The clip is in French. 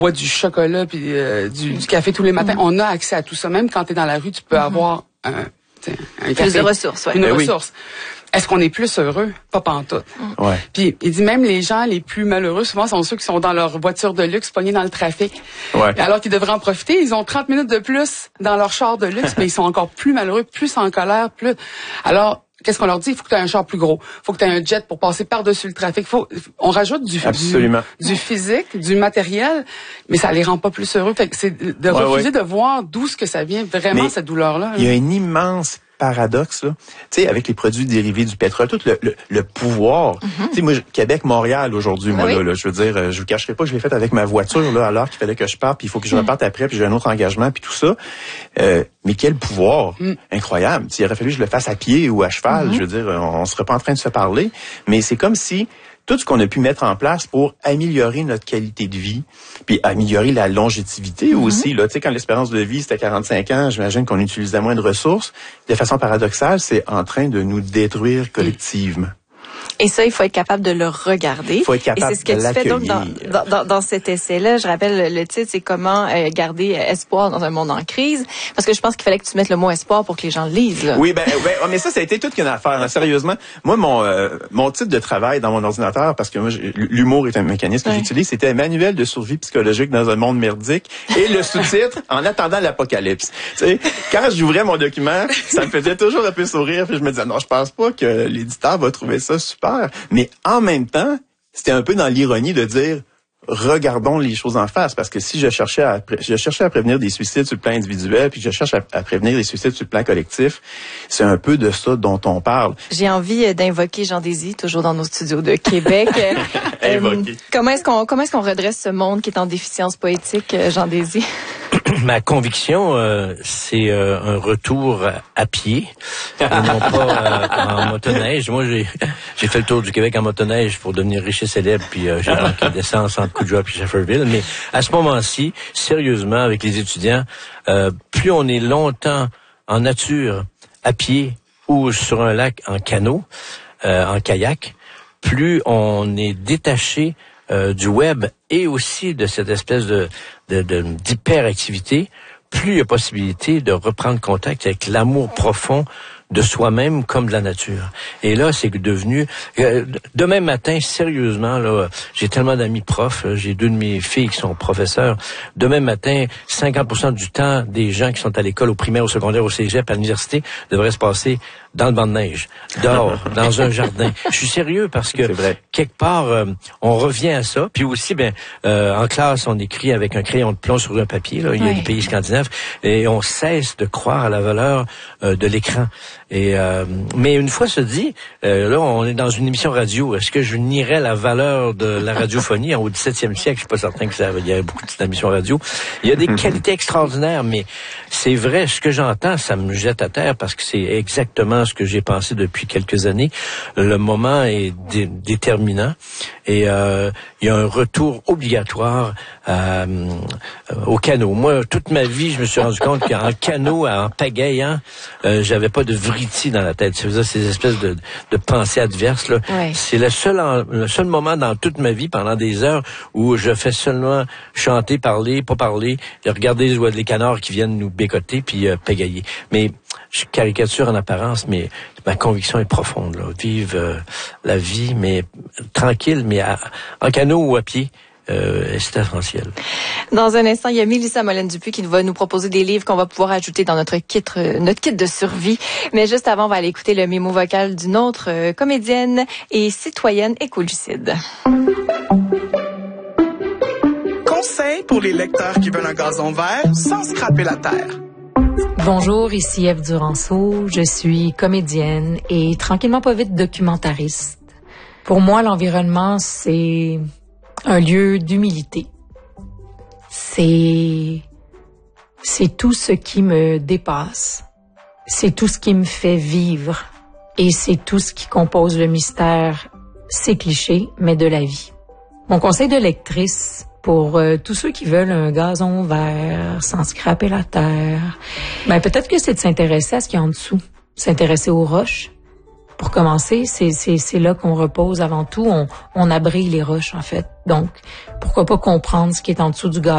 boit du chocolat puis du café tous les matins. On a accès à tout ça. Même quand tu es dans la rue, tu peux avoir un café. Plus de ressources, ouais. Une ressource. Est-ce qu'on est plus heureux? Pas pantoute. Ouais. Puis il dit même les gens les plus malheureux, souvent, sont ceux qui sont dans leur voiture de luxe, pognés dans le trafic. Ouais. Alors qu'ils devraient en profiter. Ils ont 30 minutes de plus dans leur char de luxe, mais ils sont encore plus malheureux, plus en colère, plus... Alors, qu'est-ce qu'on leur dit? Il faut que tu aies un char plus gros. Il faut que tu aies un jet pour passer par-dessus le trafic. On rajoute du physique, du matériel, mais ça les rend pas plus heureux. Fait que c'est de refuser de voir d'où ce que ça vient vraiment, cette douleur-là. Il y a un immense paradoxe, là. Tu sais, avec les produits dérivés du pétrole, tout le pouvoir. Tu sais, moi, Québec, Montréal, aujourd'hui, moi, là, je veux dire, je vous cacherai pas que je l'ai fait avec ma voiture, là, alors qu'il fallait que je parte, puis il faut que je reparte après, puis j'ai un autre engagement, puis tout ça. Mais quel pouvoir incroyable. S'il aurait fallu que je le fasse à pied ou à cheval, je veux dire, on serait pas en train de se parler. Mais c'est comme si tout ce qu'on a pu mettre en place pour améliorer notre qualité de vie, puis améliorer la longévité aussi. Là, tu sais, quand l'espérance de vie c'était 45 ans, j'imagine qu'on utilisait moins de ressources. De façon paradoxale, c'est en train de nous détruire collectivement. Et ça, il faut être capable de le regarder. Il faut être capable de l'accueillir. Et c'est ce que tu fais donc dans cet essai-là. Je rappelle le titre, c'est comment garder espoir dans un monde en crise. Parce que je pense qu'il fallait que tu mettes le mot espoir pour que les gens le lisent. Là. Oui, mais ça a été toute une affaire. Hein, sérieusement, moi, mon titre de travail dans mon ordinateur, parce que moi, l'humour est un mécanisme que j'utilise, c'était Manuel de survie psychologique dans un monde merdique. Et le sous-titre, En attendant l'apocalypse. Tu sais, quand j'ouvrais mon document, ça me faisait toujours un peu sourire. Puis je me disais, non, je pense pas que l'éditeur va trouver ça super. Mais en même temps, c'était un peu dans l'ironie de dire regardons les choses en face, parce que si je cherchais à prévenir des suicides sur le plan individuel, puis je cherche à prévenir des suicides sur le plan collectif, c'est un peu de ça dont on parle. J'ai envie d'invoquer Jean Désy, toujours dans nos studios de Québec. Comment est-ce qu'on redresse ce monde qui est en déficience poétique, Jean Désy? Ma conviction, c'est un retour à pied, et non pas en motoneige. Moi, j'ai fait le tour du Québec en motoneige pour devenir riche et célèbre, puis j'ai manqué d'essence entre Coudjoie et Shefferville. Mais à ce moment-ci, sérieusement, avec les étudiants, plus on est longtemps en nature, à pied ou sur un lac en canot, en kayak, plus on est détaché du web et aussi de cette espèce d'hyperactivité, plus il y a possibilité de reprendre contact avec l'amour profond de soi-même comme de la nature. Et là, c'est devenu... demain matin, sérieusement, là, j'ai tellement d'amis profs, j'ai 2 de mes filles qui sont professeurs. Demain matin, 50% du temps des gens qui sont à l'école, au primaire, au secondaire, au cégep, à l'université, devraient se passer dans le banc de neige, dehors, dans un jardin. Je suis sérieux parce que quelque part, on revient à ça. Puis aussi, en classe, on écrit avec un crayon de plomb sur un papier. Là, il y a des pays scandinaves et on cesse de croire à la valeur de l'écran. Et mais une fois se dit, là, on est dans une émission radio. Est-ce que je nierais la valeur de la radiophonie au 17e siècle? Je suis pas certain qu'il y avait beaucoup d'émissions radio. Il y a des qualités extraordinaires, mais c'est vrai, ce que j'entends, ça me jette à terre parce que c'est exactement ce que j'ai pensé depuis quelques années. Le moment est déterminant et il y a un retour obligatoire au canot. Moi, toute ma vie, je me suis rendu compte qu'en canot, en pagayant, j'avais pas de vriti dans la tête. C'est ces espèces de pensées adverses là. C'est le seul moment dans toute ma vie, pendant des heures, où je fais seulement chanter, parler, pas parler, regarder les canards qui viennent nous bécoter puis pagayer. Mais je caricature en apparence, mais ma conviction est profonde. Là. Vivre la vie, mais tranquille, mais en canot ou à pied. C'est essentiel. Dans un instant, il y a Mélissa Molène-Dupuis qui va nous proposer des livres qu'on va pouvoir ajouter dans notre kit de survie. Mais juste avant, on va aller écouter le mémo vocal d'une autre comédienne et citoyenne écolucide. Conseil pour les lecteurs qui veulent un gazon vert sans scraper la terre. Bonjour, ici Ève Duranceau. Je suis comédienne et tranquillement pas vite documentariste. Pour moi, l'environnement, c'est un lieu d'humilité. C'est tout ce qui me dépasse. C'est tout ce qui me fait vivre. Et c'est tout ce qui compose le mystère, c'est cliché, mais de la vie. Mon conseil de lectrice pour tous ceux qui veulent un gazon vert sans scraper la terre, peut-être que c'est de s'intéresser à ce qu'il y a en dessous. S'intéresser aux roches. Pour commencer, c'est là qu'on repose avant tout. On abrille les roches, en fait. Donc, pourquoi pas comprendre ce qui est en dessous du gazon.